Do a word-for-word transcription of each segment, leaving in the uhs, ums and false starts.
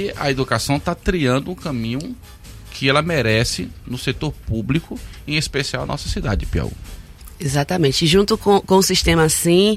que a educação está trilhando um caminho que ela merece no setor público, em especial a nossa cidade de Piauí. Exatamente. Junto com, com o sistema assim,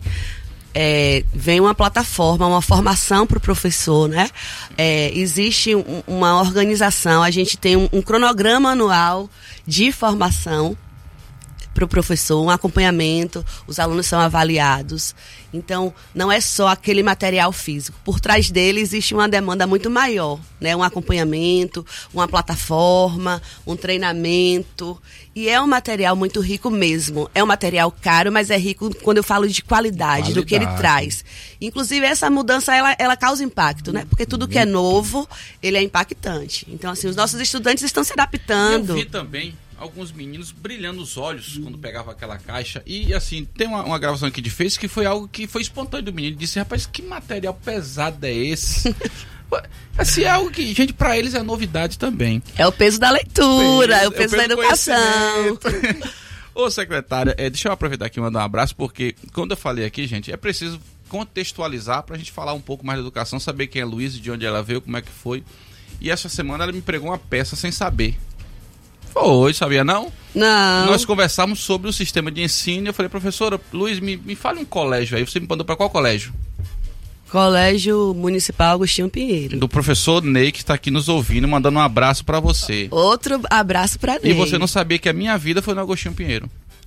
é, vem uma plataforma, uma formação para o professor, né? É, existe um, uma organização, a gente tem um, um cronograma anual de formação para o professor, um acompanhamento, os alunos são avaliados. Então, não é só aquele material físico. Por trás dele existe uma demanda muito maior, né? Um acompanhamento, uma plataforma, um treinamento. E é um material muito rico mesmo. É um material caro, mas é rico quando eu falo de qualidade, qualidade. do que ele traz. Inclusive, essa mudança, ela, ela causa impacto, né? Porque tudo muito. que é novo, ele é impactante. Então, assim, os nossos estudantes estão se adaptando. Eu vi também alguns meninos brilhando os olhos quando pegava aquela caixa. E assim, tem uma, uma gravação aqui de Face que foi algo que foi espontâneo do menino. Ele disse, rapaz, que material pesado é esse? Assim, é algo que, gente, pra eles é novidade também. É o peso da leitura, peso, é o peso, é o peso da educação. Ô, secretária, é, deixa eu aproveitar aqui e mandar um abraço, porque quando eu falei aqui, gente, é preciso contextualizar pra gente falar um pouco mais da educação, saber quem é Luísa, de onde ela veio, como é que foi. E essa semana ela me pregou uma peça sem saber. Foi, sabia não? Não. Nós conversamos sobre o sistema de ensino e eu falei, professora, Luiz, me, me fale um colégio aí. Você me mandou para qual colégio? Colégio Municipal Agostinho Pinheiro. Do professor Ney, que está aqui nos ouvindo, mandando um abraço para você. Outro abraço para Ney. E você não sabia que a minha vida foi no Agostinho Pinheiro?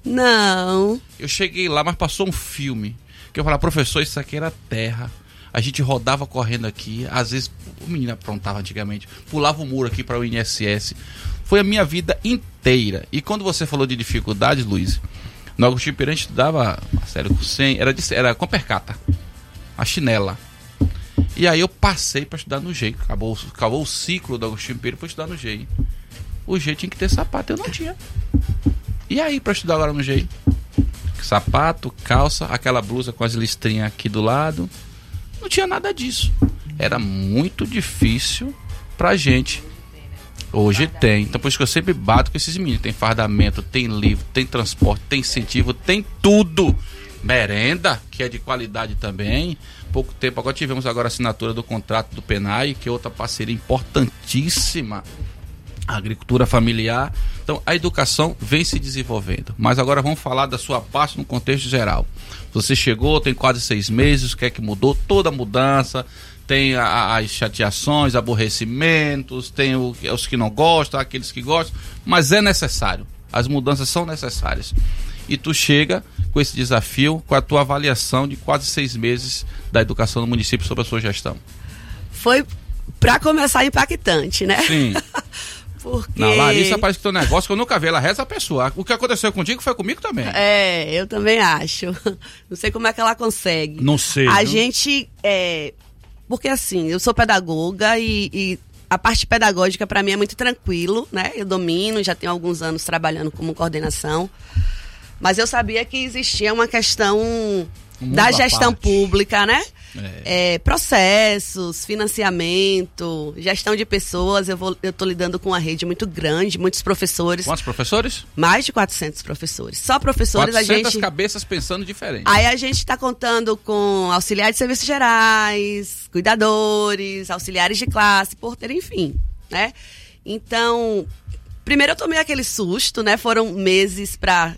Não. Eu cheguei lá, mas passou um filme. Que eu falei, professor, isso aqui era terra. A gente rodava correndo aqui. Às vezes, o menino aprontava antigamente. Pulava o muro aqui para o I N S S. Foi a minha vida inteira. E quando você falou de dificuldades, Luiz, no Agostinho Pinheiro a gente estudava Marcelo Cusem, era, de, era com percata, a chinela. E aí eu passei para estudar no G E I. Acabou, acabou o ciclo do Agostinho Pinheiro para estudar no G E I. O G E I tinha que ter sapato, eu não tinha. E aí para estudar agora no G E I? Sapato, calça, aquela blusa com as listrinhas aqui do lado. Não tinha nada disso. Era muito difícil pra gente. Hoje tem. Então por isso que eu sempre bato com esses meninos. Tem fardamento, tem livro, tem transporte, tem incentivo, tem tudo. Merenda, que é de qualidade também. Pouco tempo, agora tivemos agora a assinatura do contrato do Penai, que é outra parceria importantíssima. A agricultura familiar. Então a educação vem se desenvolvendo. Mas agora vamos falar da sua parte no contexto geral. Você chegou, tem quase seis meses, o que é que mudou? Toda mudança. Tem a, as chateações, aborrecimentos, tem o, os que não gostam, aqueles que gostam, mas é necessário, as mudanças são necessárias. E tu chega com esse desafio, com a tua avaliação de quase seis meses da educação no município sobre a sua gestão. Foi, para começar, impactante, né? Sim. Porque... Não, Larissa parece que tem um negócio que eu nunca vi, ela reza a pessoa. O que aconteceu contigo foi comigo também. É, eu também acho. Não sei como é que ela consegue. Não sei. A viu? gente... É... Porque assim, eu sou pedagoga e, e a parte pedagógica para mim é muito tranquilo, né? Eu domino, já tenho alguns anos trabalhando como coordenação. Mas eu sabia que existia uma questão um da gestão pública, né? É. É, processos, financiamento, gestão de pessoas. Eu, vou, eu tô lidando com uma rede muito grande, muitos professores. Quantos professores? Mais de quatrocentos professores. Só professores a gente... quatrocentas cabeças pensando diferente. Aí a gente está contando com auxiliares de serviços gerais, cuidadores, auxiliares de classe, porteiro, enfim, né? Então, primeiro eu tomei aquele susto, né? Foram meses para...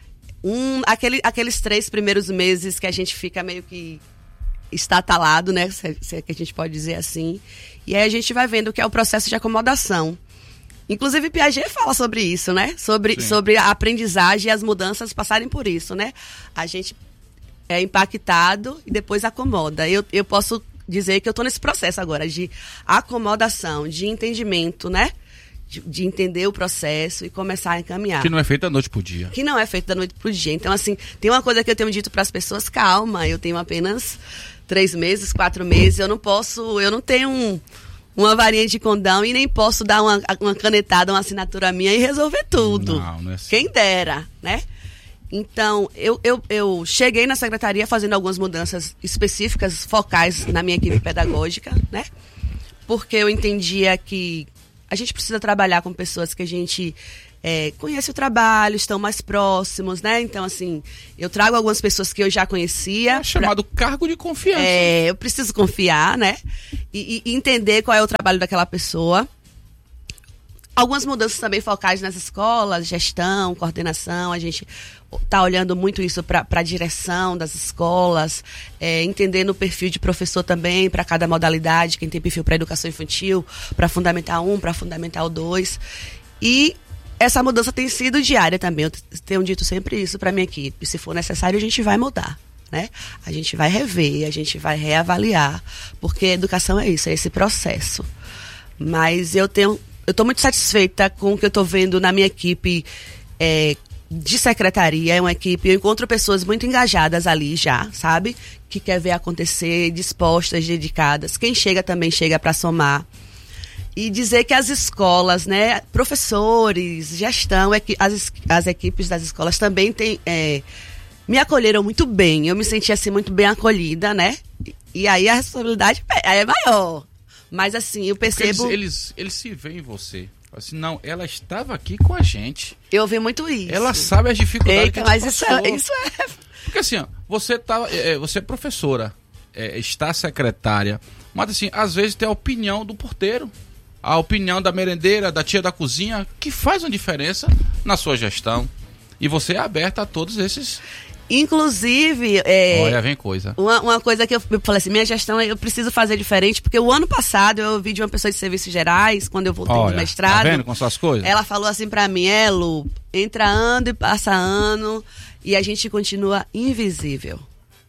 Um, aquele, aqueles três primeiros meses que a gente fica meio que estatalado, né? Se, se é que a gente pode dizer assim. E aí a gente vai vendo que é o processo de acomodação. Inclusive Piaget fala sobre isso, né? Sobre, sobre a aprendizagem e as mudanças passarem por isso, né? A gente é impactado e depois acomoda. Eu, eu posso dizer que eu estou nesse processo agora de acomodação, de entendimento, né? De, de entender o processo e começar a encaminhar. Que não é feito da noite pro dia. Que não é feito da noite pro dia. Então, assim, tem uma coisa que eu tenho dito para as pessoas, calma, eu tenho apenas três meses, quatro meses, eu não posso, eu não tenho um, uma varinha de condão e nem posso dar uma, uma canetada, uma assinatura minha e resolver tudo. Não, não é assim. Quem dera, né? Então, eu, eu, eu cheguei na secretaria fazendo algumas mudanças específicas, focais na minha equipe pedagógica, né? Porque eu entendia que a gente precisa trabalhar com pessoas que a gente é, conhecem o trabalho, estão mais próximos, né? Então, assim, eu trago algumas pessoas que eu já conhecia. É chamado pra, cargo de confiança. É, eu preciso confiar, né? E, e entender qual é o trabalho daquela pessoa. Algumas mudanças também focais nas escolas, gestão, coordenação, a gente está olhando muito isso para a direção das escolas, é, entendendo o perfil de professor também para cada modalidade, quem tem perfil para educação infantil, para Fundamental um, para Fundamental dois. E essa mudança tem sido diária também, eu tenho dito sempre isso para a minha equipe, se for necessário a gente vai mudar. Né? A gente vai rever, a gente vai reavaliar, porque a educação é isso, é esse processo. Mas eu tenho... Eu estou muito satisfeita com o que eu estou vendo na minha equipe é, de secretaria. É uma equipe, eu encontro pessoas muito engajadas ali já, sabe? Que quer ver acontecer, dispostas, dedicadas. Quem chega também chega para somar. E dizer que as escolas, né, professores, gestão, é que as, as equipes das escolas também têm, é, me acolheram muito bem. Eu me senti assim muito bem acolhida, né? E, e aí a responsabilidade é maior. Mas assim, eu percebo... Eles, eles, eles se veem em você. Assim, não, ela estava aqui com a gente. Eu ouvi muito isso. Ela sabe as dificuldades. Eita, que a mas gente isso passou. é, isso é... Porque assim, ó, você, tá, é, você é professora, é, está secretária, mas assim, às vezes tem a opinião do porteiro, a opinião da merendeira, da tia da cozinha, que faz uma diferença na sua gestão. E você é aberta a todos esses... Inclusive, é, olha, vem coisa. Uma, uma coisa que eu, eu falei assim, minha gestão eu preciso fazer diferente, porque o ano passado eu ouvi de uma pessoa de serviços gerais, quando eu voltei olha, do mestrado. Tá vendo com suas coisas? Ela falou assim pra mim, é, Lu, entra ano e passa ano e a gente continua invisível.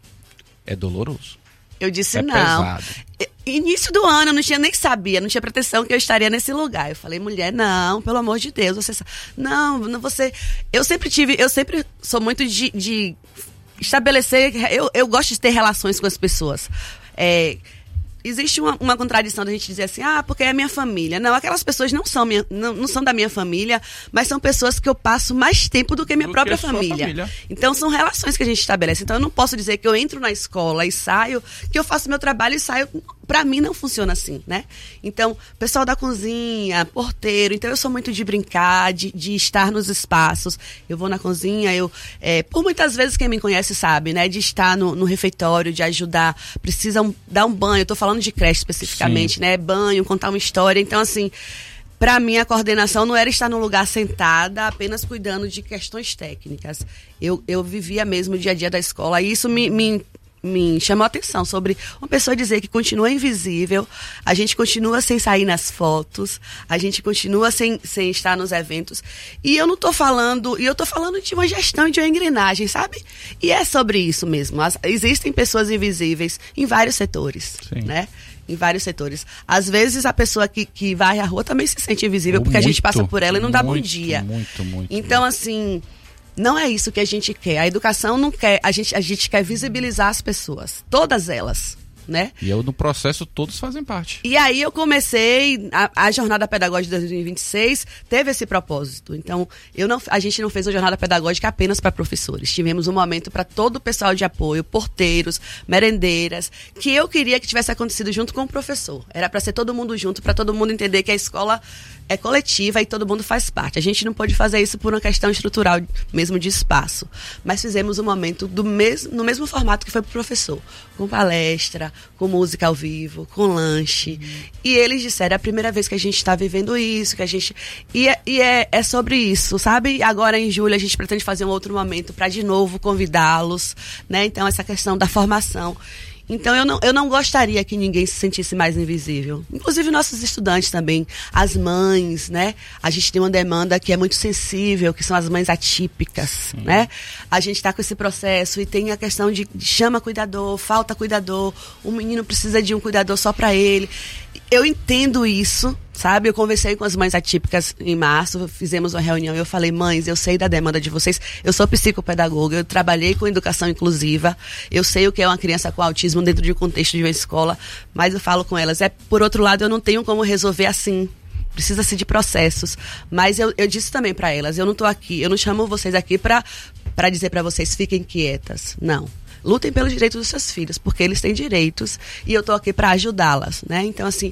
É doloroso. Eu disse é não. Pesado. Início do ano, eu não tinha nem sabia, não tinha pretensão que eu estaria nesse lugar. Eu falei, mulher, não, pelo amor de Deus, você não, não você. Eu sempre tive, eu sempre sou muito de, de estabelecer. Eu, eu gosto de ter relações com as pessoas. É, existe uma, uma contradição da gente dizer assim, ah, porque é minha família. Não, aquelas pessoas não são, minha, não, não são da minha família, mas são pessoas que eu passo mais tempo do que minha do própria que família. família. Então, são relações que a gente estabelece. Então, eu não posso dizer que eu entro na escola e saio, que eu faço meu trabalho e saio. Pra mim, não funciona assim, né? Então, pessoal da cozinha, porteiro. Então, eu sou muito de brincar, de, de estar nos espaços. Eu vou na cozinha, eu... É, por muitas vezes, quem me conhece sabe, né? De estar no, no refeitório, de ajudar. Precisam dar um banho. Eu tô falando de creche especificamente, Sim. né? Banho, contar uma história. Então, assim... Pra mim, a coordenação não era estar num lugar sentada, apenas cuidando de questões técnicas. Eu, eu vivia mesmo o dia a dia da escola. E isso me... me me chamou a atenção sobre uma pessoa dizer que continua invisível, a gente continua sem sair nas fotos, a gente continua sem, sem estar nos eventos. E eu não tô falando, e eu tô falando de uma gestão e de uma engrenagem, sabe? E é sobre isso mesmo. As, existem pessoas invisíveis em vários setores, Sim. né? Em vários setores. Às vezes a pessoa que, que vai à rua também se sente invisível, oh, porque muito, a gente passa por ela e não dá muito, bom dia. Muito, muito. Então, muito. assim... Não é isso que a gente quer. A educação não quer. A gente, a gente quer visibilizar as pessoas. Todas elas, né? E eu, no processo, todos fazem parte. E aí eu comecei... A, a Jornada Pedagógica de dois mil e vinte e seis teve esse propósito. Então, eu não, a gente não fez uma jornada pedagógica apenas para professores. Tivemos um momento para todo o pessoal de apoio, porteiros, merendeiras, que eu queria que tivesse acontecido junto com o professor. Era para ser todo mundo junto, para todo mundo entender que a escola... é coletiva e todo mundo faz parte. A gente não pôde fazer isso por uma questão estrutural mesmo de espaço. Mas fizemos um momento do mesmo, no mesmo formato que foi pro professor. Com palestra, com música ao vivo, com lanche. Uhum. E eles disseram, é a primeira vez que a gente está vivendo isso, que a gente... E, é, e é, é sobre isso, sabe? Agora em julho a gente pretende fazer um outro momento para de novo convidá-los, né? Então essa questão da formação... Então, eu não, eu não gostaria que ninguém se sentisse mais invisível. Inclusive, nossos estudantes também, as mães, né? A gente tem uma demanda que é muito sensível, que são as mães atípicas, Sim. né? A gente está com esse processo e tem a questão de, de chama cuidador, falta cuidador, o menino precisa de um cuidador só para ele. Eu entendo isso, sabe? Eu conversei com as mães atípicas em março, fizemos uma reunião e eu falei, mães, eu sei da demanda de vocês, eu sou psicopedagoga, eu trabalhei com educação inclusiva, eu sei o que é uma criança com autismo dentro de um contexto de uma escola, mas eu falo com elas, é, por outro lado, eu não tenho como resolver assim. Precisa-se de processos. Mas eu, eu disse também para elas, eu não tô aqui, eu não chamo vocês aqui para para dizer para vocês, fiquem quietas. Não. Lutem pelos direitos dos seus filhos, porque eles têm direitos e eu tô aqui para ajudá-las, né? Então, assim,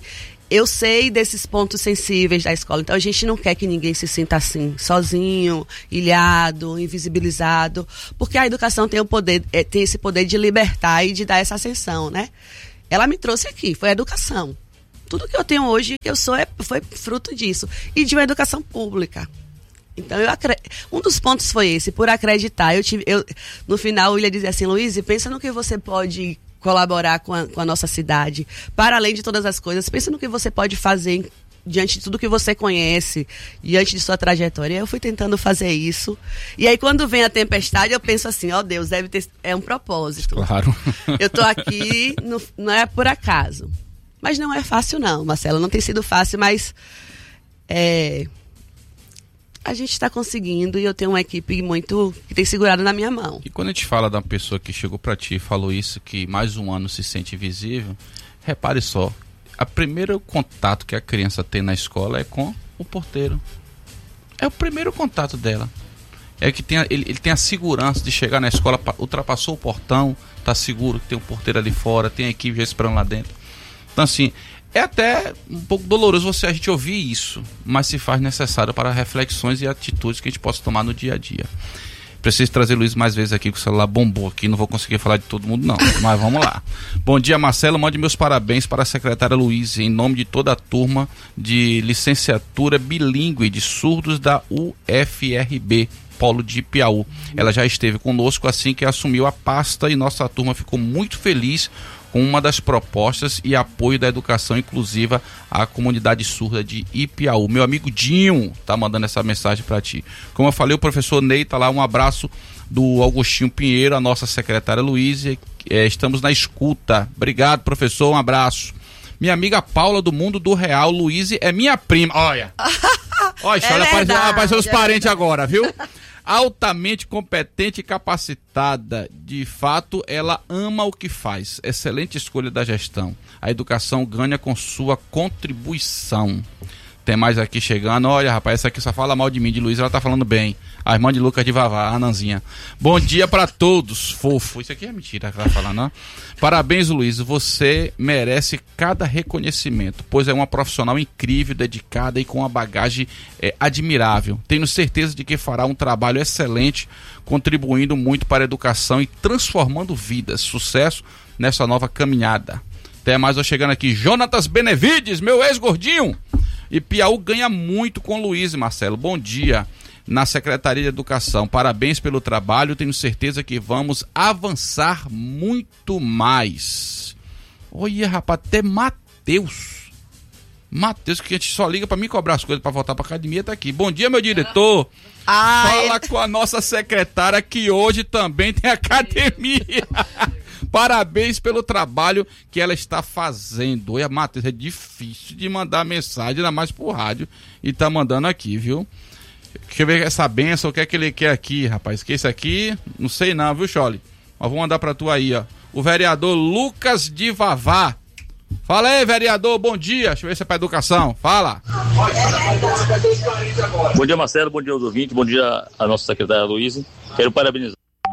eu sei desses pontos sensíveis da escola, então a gente não quer que ninguém se sinta assim, sozinho, ilhado, invisibilizado, porque a educação tem o poder, é, tem esse poder de libertar e de dar essa ascensão, né? Ela me trouxe aqui, foi a educação. Tudo que eu tenho hoje, que eu sou, é, foi fruto disso, e de uma educação pública. Então, eu acre... um dos pontos foi esse, por acreditar. Eu tive, eu, no final, o William dizia assim, Luiz, pensa no que você pode colaborar com a, com a nossa cidade, para além de todas as coisas, pensa no que você pode fazer diante de tudo que você conhece, diante de sua trajetória. Eu fui tentando fazer isso. E aí, quando vem a tempestade, eu penso assim, ó, oh, Deus, deve ter... É um propósito. Claro. Eu tô aqui, no, não é por acaso. Mas não é fácil, não, Marcelo. Não tem sido fácil, mas... É... a gente está conseguindo e eu tenho uma equipe muito que tem segurado na minha mão. E quando a gente fala da pessoa que chegou para ti e falou isso, que mais um ano se sente invisível, repare só, o primeiro contato que a criança tem na escola é com o porteiro. É o primeiro contato dela. É que tem a, ele, ele tem a segurança de chegar na escola, ultrapassou o portão, está seguro que tem um porteiro ali fora, tem a equipe já esperando lá dentro. Então assim, é até um pouco doloroso você, a gente ouvir isso, mas se faz necessário para reflexões e atitudes que a gente possa tomar no dia a dia. Preciso trazer o Luiz mais vezes aqui, que o celular bombou aqui, não vou conseguir falar de todo mundo não, mas vamos lá. Bom dia, Marcelo, mande meus parabéns para a secretária Luiz, em nome de toda a turma de licenciatura bilíngue de surdos da U F R B, Polo de Piauí. Ela já esteve conosco assim que assumiu a pasta e nossa turma ficou muito feliz com uma das propostas e apoio da educação inclusiva à comunidade surda de Ipiaú. Meu amigo Dinho tá mandando essa mensagem para ti. Como eu falei, o professor Ney tá lá, um abraço do Augustinho Pinheiro, a nossa secretária Luísa, é, estamos na escuta. Obrigado, professor, um abraço. Minha amiga Paula do Mundo do Real, Luísa é minha prima, olha. Olha, é olha, apareceu, apareceu os parentes é agora, viu? Altamente competente e capacitada. De fato, ela ama o que faz. Excelente escolha da gestão. A educação ganha com sua contribuição. Tem mais aqui chegando. Olha, rapaz, essa aqui só fala mal de mim, de Luiz, ela tá falando bem. A irmã de Lucas de Vavá, a Ananzinha. Bom dia pra todos, fofo. Isso aqui é mentira que ela tá falando, não? Parabéns, Luiz. Você merece cada reconhecimento, pois é uma profissional incrível, dedicada e com uma bagagem é, admirável. Tenho certeza de que fará um trabalho excelente, contribuindo muito para a educação e transformando vidas. Sucesso nessa nova caminhada. Até mais, eu chegando aqui. Jonatas Benevides, meu ex-gordinho. E Piauí ganha muito com Luiz, Marcelo. Bom dia. Na Secretaria de Educação. Parabéns pelo trabalho, tenho certeza que vamos avançar muito mais. Olha, rapaz, até Matheus. Matheus, que a gente só liga para mim cobrar as coisas para voltar para academia, tá aqui. Bom dia, meu diretor. Ai. Fala com a nossa secretária que hoje também tem academia. Parabéns pelo trabalho que ela está fazendo. Olha, Matheus, é difícil de mandar mensagem, ainda mais por rádio, e tá mandando aqui, viu? Deixa eu ver essa benção, o que é que ele quer aqui, rapaz. Que isso aqui, não sei não, viu, Chole? Mas vou mandar pra tu aí, ó. O vereador Lucas de Vavá. Fala aí, vereador, bom dia. Deixa eu ver se é pra educação. Fala. Bom dia, Marcelo, bom dia aos ouvintes, bom dia à nossa secretária Luísa. Quero parabenizar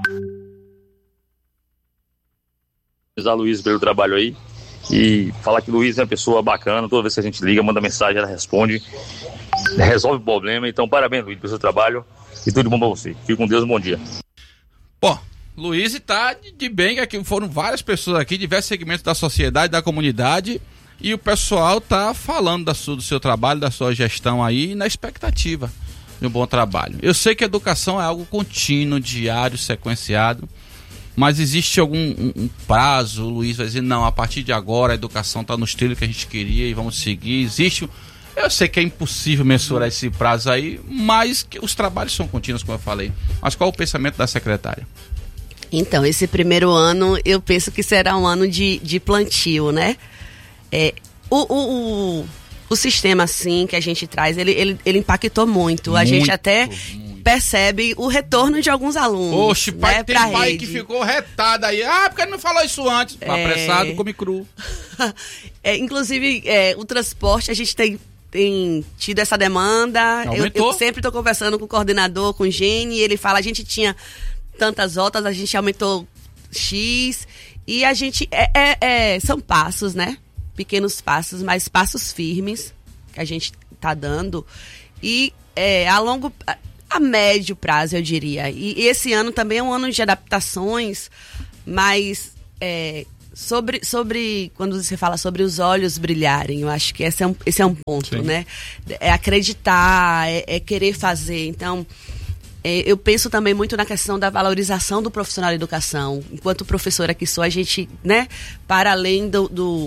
a Luísa pelo trabalho aí e falar que Luísa é uma pessoa bacana. Toda vez que a gente liga, manda mensagem, ela responde, resolve o problema. Então, parabéns, Luísa, pelo seu trabalho e tudo de bom pra você. Fique com Deus, um bom dia. Bom, Luiz tá de, de bem, aqui foram várias pessoas aqui, diversos segmentos da sociedade, da comunidade, e o pessoal tá falando da sua, do seu trabalho, da sua gestão aí, na expectativa de um bom trabalho. Eu sei que a educação é algo contínuo, diário, sequenciado, mas existe algum um, um prazo, o Luiz vai dizer, não, a partir de agora a educação está no estilo que a gente queria e vamos seguir. Existe, eu sei que é impossível mensurar esse prazo aí, mas que os trabalhos são contínuos, como eu falei. Mas qual é o pensamento da secretária? Então, esse primeiro ano, eu penso que será um ano de, de plantio, né? É, o, o, o, o sistema, assim, que a gente traz, ele, ele, ele impactou muito. muito a gente até... Muito. Percebe o retorno de alguns alunos. Oxe, pai, né, tem pai rede. Que ficou retado aí. Ah, porque ele não falou isso antes. É... Apressado, come cru. é, inclusive, é, o transporte, a gente tem, tem tido essa demanda. Eu, eu sempre estou conversando com o coordenador, com o Gene, e ele fala, a gente tinha tantas rotas, a gente aumentou X, e a gente, é, é, é, são passos, né? pequenos passos, mas passos firmes que a gente está dando. E é, a longo, a, a médio prazo, eu diria. E, e esse ano também é um ano de adaptações, mas é, sobre, sobre, quando você fala sobre os olhos brilharem, eu acho que esse é um, esse é um ponto, Sim. né? É acreditar, é, é querer fazer. Então, é, eu penso também muito na questão da valorização do profissional de educação. Enquanto professora que sou, a gente, né, para além do... do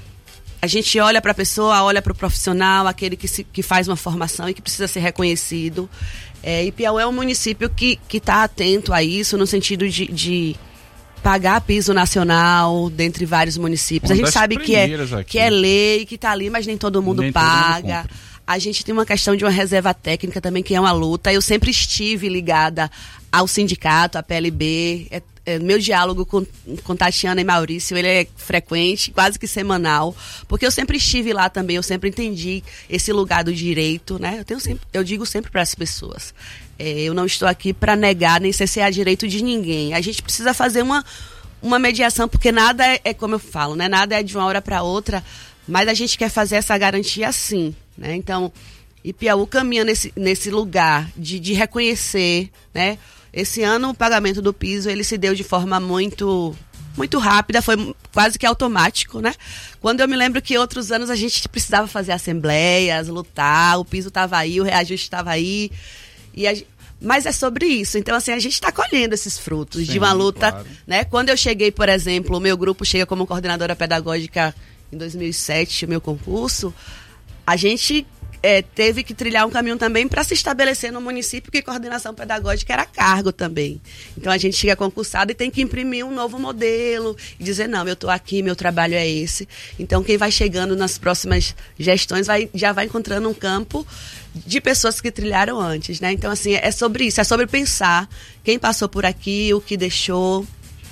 a gente olha para a pessoa, olha para o profissional, aquele que, se, que faz uma formação e que precisa ser reconhecido. É, e Piauí é um município que está atento a isso, no sentido de, de pagar piso nacional dentre vários municípios. Uma a gente sabe que é, que é lei, que está ali, mas nem todo mundo nem paga. Todo mundo a gente tem uma questão de uma reserva técnica também, que é uma luta. Eu sempre estive ligada ao sindicato, à P L B. É, é, meu diálogo com, com Tatiana e Maurício, ele é frequente, quase que semanal, porque eu sempre estive lá também, eu sempre entendi esse lugar do direito, né? Eu, tenho sempre, eu digo sempre para as pessoas, é, eu não estou aqui para negar nem cercear direito de ninguém. A gente precisa fazer uma, uma mediação, porque nada é, é como eu falo, né? Nada é de uma hora para outra, mas a gente quer fazer essa garantia sim, né? Então, Ipiaú caminha nesse, nesse lugar de, de reconhecer, né? Esse ano o pagamento do piso, ele se deu de forma muito, muito rápida, foi quase que automático, né? Quando eu me lembro que outros anos a gente precisava fazer assembleias, lutar, o piso estava aí, o reajuste estava aí, e a, mas é sobre isso. Então, assim, a gente está colhendo esses frutos Sim, de uma luta, claro. né? Quando eu cheguei, por exemplo, o meu grupo chega como coordenadora pedagógica em dois mil e sete, o meu concurso, a gente é, teve que trilhar um caminho também para se estabelecer no município, que coordenação pedagógica era cargo também. Então a gente chega concursado e tem que imprimir um novo modelo e dizer, não, eu estou aqui, meu trabalho é esse. Então quem vai chegando nas próximas gestões vai, já vai encontrando um campo de pessoas que trilharam antes, né? Então, assim, é sobre isso, é sobre pensar quem passou por aqui, o que deixou.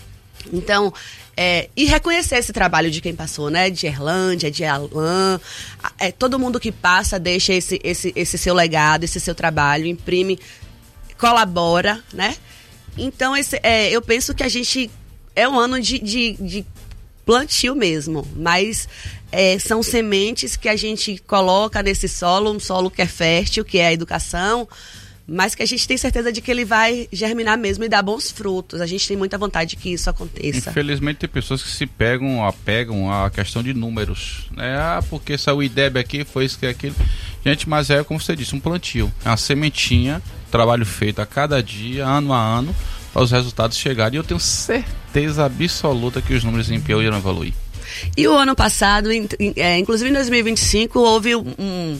Então, é, e reconhecer esse trabalho de quem passou, né? De Erlândia, de Alain. É, todo mundo que passa deixa esse, esse, esse seu legado, esse seu trabalho, imprime, colabora, né? Então, esse, é, eu penso que a gente... É um ano de, de, de plantio mesmo, mas é, são sementes que a gente coloca nesse solo, um solo que é fértil, que é a educação, mas que a gente tem certeza de que ele vai germinar mesmo e dar bons frutos. A gente tem muita vontade que isso aconteça. Infelizmente tem pessoas que se pegam, apegam à questão de números, né? Ah, porque saiu o I D E B aqui, foi isso que é aquilo. Gente, mas é como você disse, um plantio. É uma sementinha, trabalho feito a cada dia, ano a ano, para os resultados chegarem. E eu tenho certeza absoluta que os números em Piauí irão evoluir. E o ano passado, é, inclusive em dois mil e vinte e cinco, houve um...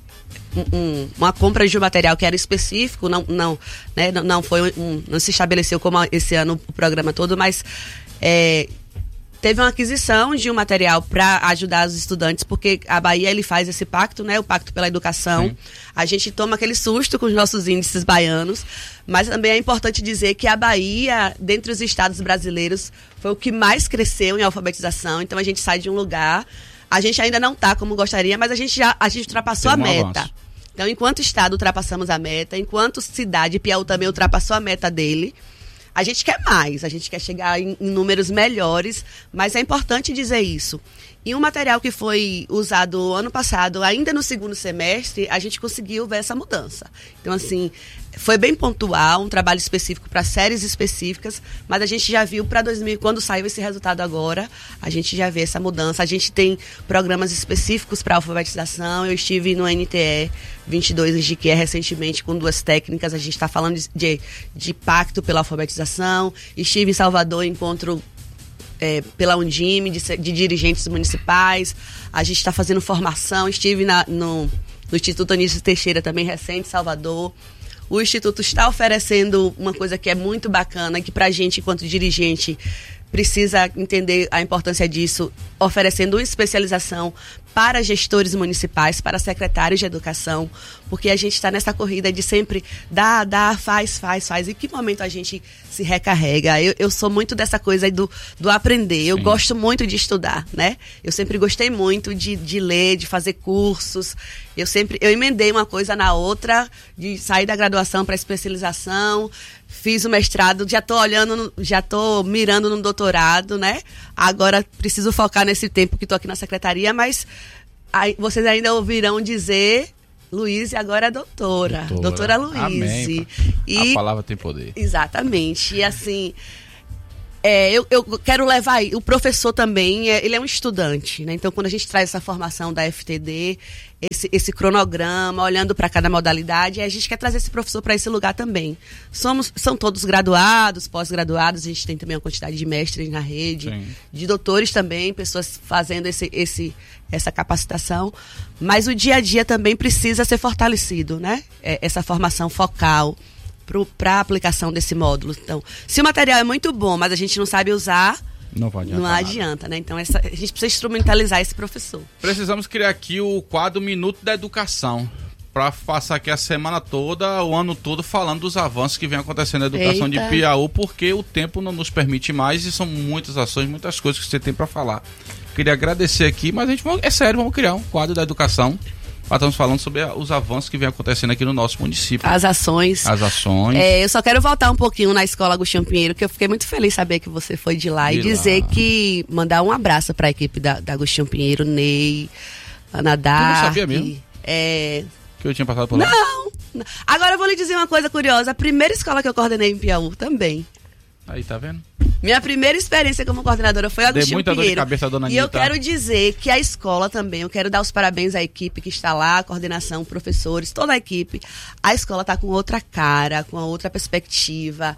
Um, uma compra de um material que era específico, não, não, né, não, não, foi um, não se estabeleceu como esse ano o programa todo, mas é, teve uma aquisição de um material para ajudar os estudantes, porque a Bahia ele faz esse pacto, né, o Pacto pela Educação. Sim. A gente toma aquele susto com os nossos índices baianos, mas também é importante dizer que a Bahia, dentre os estados brasileiros, foi o que mais cresceu em alfabetização. Então a gente sai de um lugar... A gente ainda não está como gostaria, mas a gente já a gente ultrapassou Tem a meta. Avanço. Então, enquanto estado ultrapassamos a meta, enquanto cidade, Piauí também ultrapassou a meta dele, a gente quer mais, a gente quer chegar em, em números melhores, mas é importante dizer isso. E um material que foi usado ano passado, ainda no segundo semestre, a gente conseguiu ver essa mudança. Então, assim, foi bem pontual, um trabalho específico para séries específicas, mas a gente já viu para dois mil, quando saiu esse resultado agora, a gente já vê essa mudança. A gente tem programas específicos para alfabetização. Eu estive no N T E vinte e dois em Jiquié recentemente com duas técnicas. A gente está falando de, de, de pacto pela alfabetização. Estive em Salvador, encontro É, pela Undime, de, de dirigentes municipais. A gente está fazendo formação. Estive na, no, no Instituto Anísio Teixeira também, recente, Salvador. O Instituto está oferecendo uma coisa que é muito bacana, que para a gente, enquanto dirigente, precisa entender a importância disso, oferecendo uma especialização para gestores municipais, para secretários de educação, porque a gente está nessa corrida de sempre dar, dar, faz, faz, faz. Em que momento a gente se recarrega? Eu, eu sou muito dessa coisa do, do aprender. Eu Sim. gosto muito de estudar, né? Eu sempre gostei muito de, de ler, de fazer cursos. Eu sempre, eu emendei uma coisa na outra, de sair da graduação para a especialização. fiz o mestrado, já tô olhando, no, já tô mirando no doutorado, né? Agora preciso focar nesse tempo que tô aqui na secretaria, mas aí, vocês ainda ouvirão dizer Luiz agora é doutora. Doutora, doutora Luiz. Amém. E, a palavra tem poder. Exatamente. E assim, é, eu, eu quero levar o professor também, é, ele é um estudante, né? Então, quando a gente traz essa formação da F T D, esse, esse cronograma, olhando para cada modalidade, a gente quer trazer esse professor para esse lugar também. Somos, são todos graduados, pós-graduados, a gente tem também uma quantidade de mestres na rede, Sim. de doutores também, pessoas fazendo esse, esse, essa capacitação, mas o dia a dia também precisa ser fortalecido, né? É, essa formação focal para a aplicação desse módulo. Então, se o material é muito bom, mas a gente não sabe usar, não, não adianta, né? Então, essa, a gente precisa instrumentalizar esse professor. Precisamos criar aqui o quadro Minuto da Educação, para passar aqui a semana toda, o ano todo, falando dos avanços que vem acontecendo na educação Eita. de Piauí, porque o tempo não nos permite mais e são muitas ações, muitas coisas que você tem para falar. Queria agradecer aqui, mas a gente, é sério, vamos criar um quadro da educação. Estamos falando sobre os avanços que vem acontecendo aqui no nosso município. As ações. As ações. É, eu só quero voltar um pouquinho na Escola Agostinho Pinheiro, que eu fiquei muito feliz de saber que você foi de lá. De e dizer lá. que, mandar um abraço para a equipe da, da Agostinho Pinheiro, Ney, Ana Dark. Tu não sabia mesmo? É... Que eu tinha passado por lá? Não. Agora eu vou lhe dizer uma coisa curiosa. A primeira escola que eu coordenei em Piauí também. Aí, tá vendo? Minha primeira experiência como coordenadora foi a Agostinho muita Pinheiro. Dor de cabeça, dona e eu Anitta. quero dizer que a escola também, eu quero dar os parabéns à equipe que está lá, a coordenação, professores, toda a equipe. A escola está com outra cara, com outra perspectiva.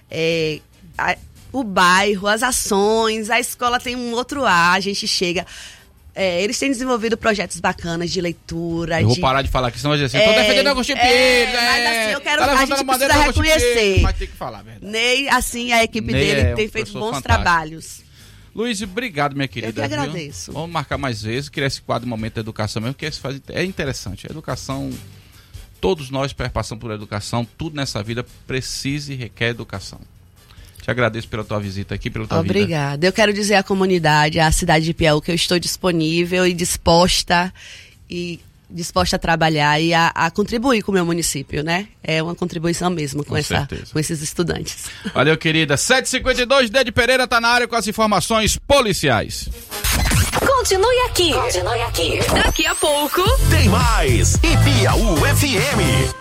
É, a, o bairro, as ações, a escola tem um outro ar, a gente chega... É, eles têm desenvolvido projetos bacanas de leitura. Eu vou de... parar de falar aqui, senão vai dizer assim, tô é, defendendo Agostinho Pinheiro. É, mas assim, eu quero, tá a gente precisa reconhecer. Mas tem que falar, verdade. Ney, assim, a equipe Ney dele é tem feito bons fantástico. trabalhos. Luiz, obrigado, minha querida. Eu que agradeço. Viu? Vamos marcar mais vezes, criar esse quadro Momento da Educação mesmo, porque é interessante. A educação, todos nós passamos por educação, tudo nessa vida precisa e requer educação. Te agradeço pela tua visita aqui, pela tua Obrigada. vida. Obrigada. Eu quero dizer à comunidade, à cidade de Piauí, que eu estou disponível e disposta, e disposta a trabalhar e a, a contribuir com o meu município, né? É uma contribuição mesmo com, com, essa, com esses estudantes. Valeu, querida. sete e cinquenta e dois, Dede Pereira está na área com as informações policiais. Continue aqui. Continue aqui. Daqui a pouco tem mais Ipiaú F M.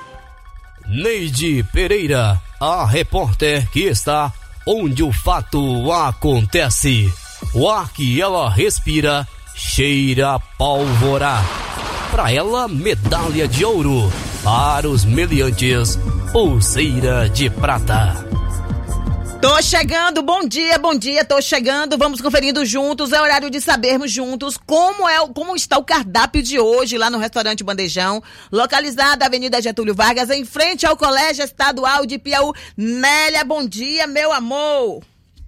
Neide Pereira, a repórter que está onde o fato acontece. O ar que ela respira cheira a pólvora. Para ela, medalha de ouro. Para os meliantes, pulseira de prata. Tô chegando, bom dia, bom dia, tô chegando, vamos conferindo juntos, é horário de sabermos juntos como, é, como está o cardápio de hoje lá no restaurante Bandejão, localizado na Avenida Getúlio Vargas, em frente ao Colégio Estadual de Piauí. Nélia, bom dia, meu amor.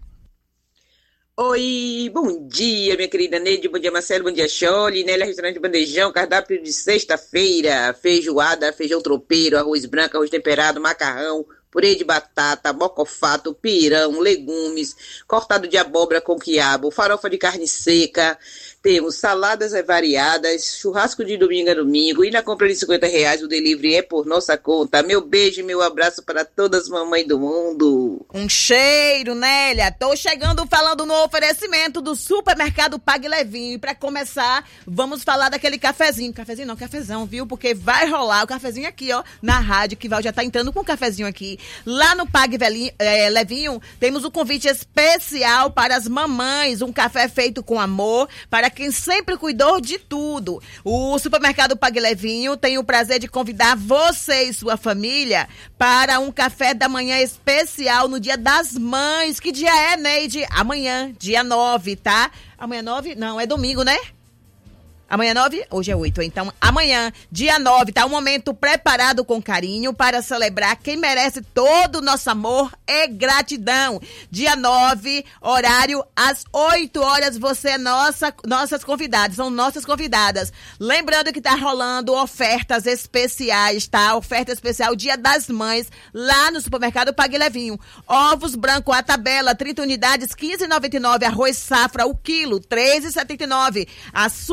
Oi, bom dia, minha querida Neide, bom dia, Marcelo, bom dia, Chole, Nélia, restaurante Bandejão, cardápio de sexta-feira, feijoada, feijão tropeiro, arroz branco, arroz temperado, macarrão, purê de batata, bocofato, pirão, legumes, cortado de abóbora com quiabo, farofa de carne seca, temos saladas variadas, churrasco de domingo a domingo, e na compra de cinquenta reais o delivery é por nossa conta. Meu beijo e meu abraço para todas as mamães do mundo. Um cheiro, Nélia. Tô chegando falando no oferecimento do supermercado Pague Levinho. E para começar, vamos falar daquele cafezinho. Cafezinho não, cafezão, viu? Porque vai rolar o cafezinho aqui, ó, na rádio, que Val já tá entrando com o cafezinho aqui. Lá no Pague Velinho, é, Levinho, temos um convite especial para as mamães, um café feito com amor, para quem sempre cuidou de tudo. O supermercado Pague Levinho tem o prazer de convidar você e sua família para um café da manhã especial no Dia das Mães. Que dia é, Neide? Amanhã, dia nove, tá? Amanhã nove? Não, é domingo, né? Amanhã é nove? Hoje é oito. Então, amanhã, dia nove, tá um momento preparado com carinho para celebrar quem merece todo o nosso amor e gratidão. Dia nove, horário às oito horas, você é nossa, nossas convidadas, são nossas convidadas. Lembrando que tá rolando ofertas especiais, tá? Oferta especial Dia das Mães, lá no supermercado Pague Levinho. Ovos branco à tabela, trinta unidades, quinze reais e noventa e nove. Arroz safra, o quilo, três reais e setenta e nove. Açúcar Val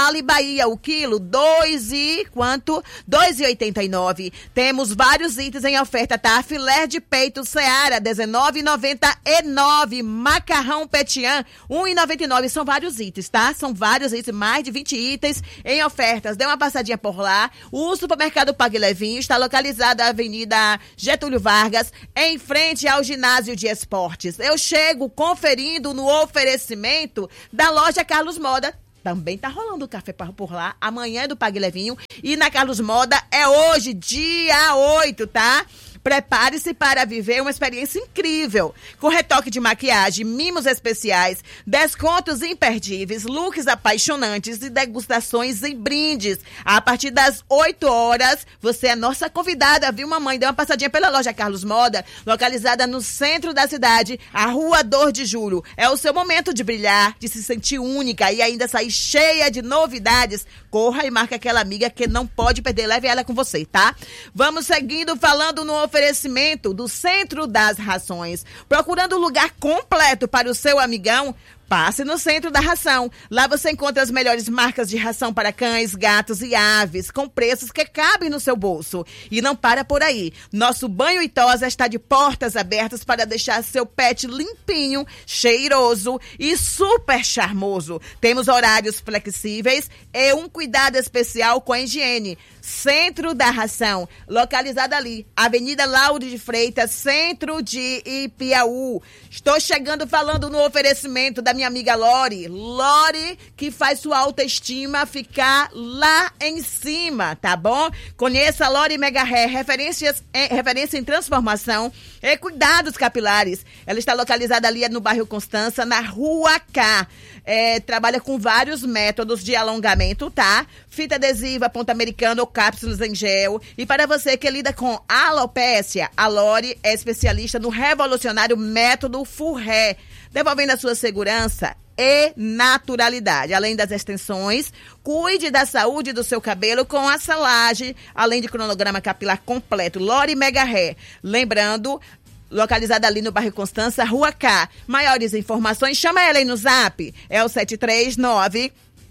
Vale Bahia, o quilo, dois e quanto? dois e oitenta e nove. Temos vários itens em oferta, tá? Filé de peito Seara, dezenove e noventa e nove. Macarrão Petian, um e noventa e nove. São vários itens, tá? São vários itens, mais de vinte itens em ofertas. Dê uma passadinha por lá. O supermercado Pague Levinho está localizado na Avenida Getúlio Vargas, em frente ao ginásio de esportes. Eu chego conferindo no oferecimento da loja Carlos Moda. Também tá rolando o café por lá. Amanhã é do Pague Levinho. E na Carlos Moda é hoje, dia oito, tá? Prepare-se para viver uma experiência incrível, com retoque de maquiagem, mimos especiais, descontos imperdíveis, looks apaixonantes e degustações e brindes. A partir das oito horas, você é nossa convidada, viu, mamãe? Dê uma passadinha pela loja Carlos Moda, localizada no centro da cidade, a Rua dois de Julho. É o seu momento de brilhar, de se sentir única e ainda sair cheia de novidades. Corra e marque aquela amiga que não pode perder, leve ela com você, tá? Vamos seguindo falando no oferecimento do Centro das Rações. Procurando um lugar completo para o seu amigão? Passe no Centro da Ração. Lá você encontra as melhores marcas de ração para cães, gatos e aves, com preços que cabem no seu bolso. E não para por aí. Nosso Banho e Tosa está de portas abertas para deixar seu pet limpinho, cheiroso e super charmoso. Temos horários flexíveis e um cuidado especial com a higiene. Centro da Ração, localizado ali, Avenida Lauro de Freitas, centro de Ipiaú. Estou chegando falando no oferecimento da minha amiga Lori. Lori, que faz sua autoestima ficar lá em cima, tá bom? Conheça a Lori Mega Hair, referências, é, referência em transformação e cuidados capilares. Ela está localizada ali no bairro Constança, na Rua K. É, trabalha com vários métodos de alongamento, tá? Fita adesiva, ponta americana ou cápsulas em gel. E para você que lida com alopécia, a Lori é especialista no revolucionário método Furré, devolvendo a sua segurança e naturalidade. Além das extensões, cuide da saúde do seu cabelo com a selagem, além de cronograma capilar completo. Lori Mega Hair. Lembrando, localizada ali no bairro Constança, Rua K. Maiores informações, chama ela aí no zap. É o sete três nove,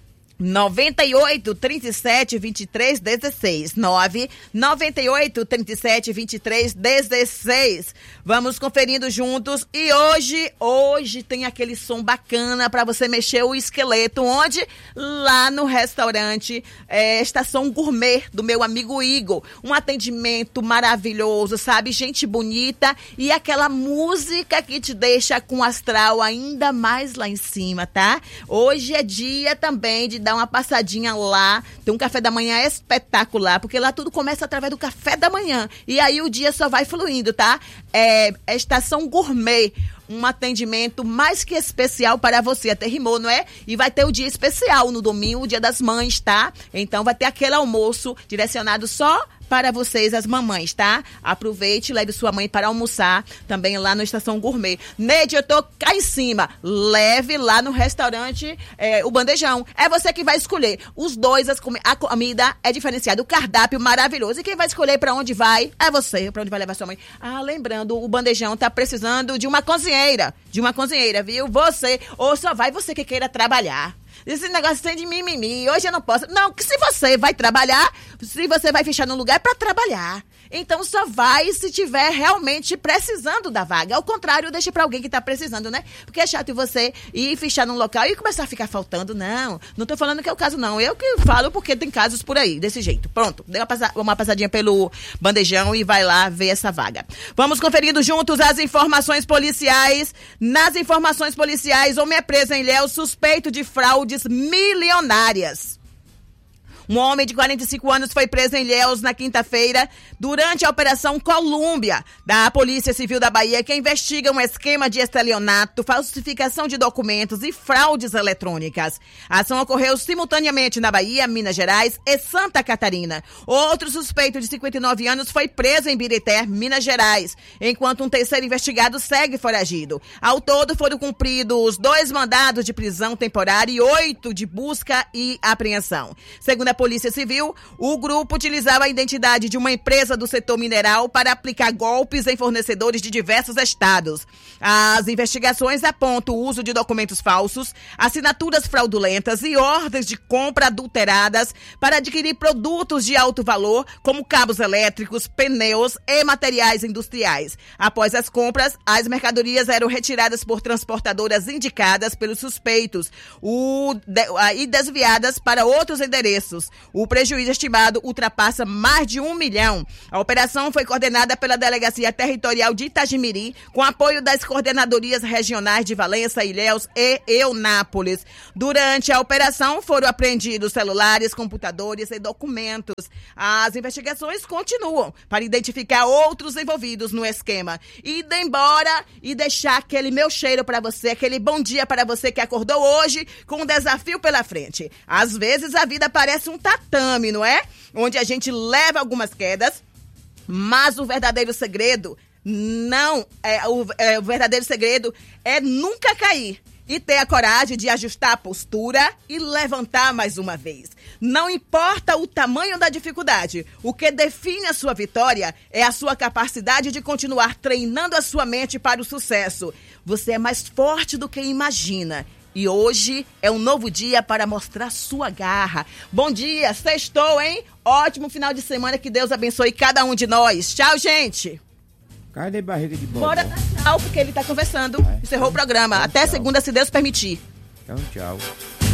nove oito, três sete, dois três um seis. nove nove oito, três sete, dois três um seis. Vamos conferindo juntos. E hoje, hoje tem aquele som bacana para você mexer o esqueleto. Onde? Lá no restaurante é, Estação Gourmet, do meu amigo Igor. Um atendimento maravilhoso, sabe? Gente bonita e aquela música que te deixa com o astral ainda mais lá em cima, tá? Hoje é dia também de dar uma passadinha lá. Tem um café da manhã espetacular, porque lá tudo começa através do café da manhã. E aí o dia só vai fluindo, tá? É, é Estação Gourmet. Um atendimento mais que especial para você. Até rimou, não é? E vai ter o dia especial no domingo, o dia das mães, tá? Então vai ter aquele almoço direcionado só para vocês, as mamães, tá? Aproveite, leve sua mãe para almoçar também lá no Estação Gourmet. Neide, eu tô cá em cima. Leve lá no restaurante é, o bandejão. É você que vai escolher. Os dois, as com... a comida é diferenciada. O cardápio maravilhoso. E quem vai escolher para onde vai é você. Para onde vai levar sua mãe. Ah, lembrando, o bandejão tá precisando de uma cozinheira. De uma cozinheira, viu? Você. Ou só vai você que queira trabalhar. Esse negócio tem de mimimi, hoje eu não posso. Não, que se você vai trabalhar, se você vai fechar num lugar, é pra trabalhar. Então só vai se tiver realmente precisando da vaga. Ao contrário, deixe pra alguém que tá precisando, né? Porque é chato você ir fechar num local e começar a ficar faltando. Não, não tô falando que é o caso, não. Eu que falo porque tem casos por aí, desse jeito. Pronto, dê uma, passa- uma passadinha pelo bandejão e vai lá ver essa vaga. Vamos conferindo juntos as informações policiais. Nas informações policiais, homem é preso em Ilhéus suspeito de fraudes milionárias. Um homem de quarenta e cinco anos foi preso em Ilhéus na quinta-feira durante a Operação Colúmbia da Polícia Civil da Bahia, que investiga um esquema de estelionato, falsificação de documentos e fraudes eletrônicas. A ação ocorreu simultaneamente na Bahia, Minas Gerais e Santa Catarina. Outro suspeito de cinquenta e nove anos foi preso em Birité, Minas Gerais, enquanto um terceiro investigado segue foragido. Ao todo foram cumpridos dois mandados de prisão temporária e oito de busca e apreensão. Segundo a Polícia Civil, o grupo utilizava a identidade de uma empresa do setor mineral para aplicar golpes em fornecedores de diversos estados. As investigações apontam o uso de documentos falsos, assinaturas fraudulentas e ordens de compra adulteradas para adquirir produtos de alto valor, como cabos elétricos, pneus e materiais industriais. Após as compras, as mercadorias eram retiradas por transportadoras indicadas pelos suspeitos o, de, e desviadas para outros endereços. O prejuízo estimado ultrapassa mais de um milhão. A operação foi coordenada pela Delegacia Territorial de Itagimirim, com apoio das coordenadorias regionais de Valença, Ilhéus e Eunápolis. Durante a operação foram apreendidos celulares, computadores e documentos. As investigações continuam para identificar outros envolvidos no esquema. E ir embora e deixar aquele meu cheiro para você, aquele bom dia para você que acordou hoje com um desafio pela frente. Às vezes a vida parece um tatame, não é? Onde a gente leva algumas quedas, mas o verdadeiro segredo não é o, é, o verdadeiro segredo é nunca cair e ter a coragem de ajustar a postura e levantar mais uma vez. Não importa o tamanho da dificuldade, o que define a sua vitória é a sua capacidade de continuar treinando a sua mente para o sucesso. Você é mais forte do que imagina. E hoje é um novo dia para mostrar sua garra. Bom dia, sextou, hein? Ótimo final de semana, que Deus abençoe cada um de nós. Tchau, gente! Cadê barriga de bobó? Bora dar tchau, porque ele tá conversando. É, Encerrou então, o programa. então, Até tchau. segunda, se Deus permitir. Então, tchau.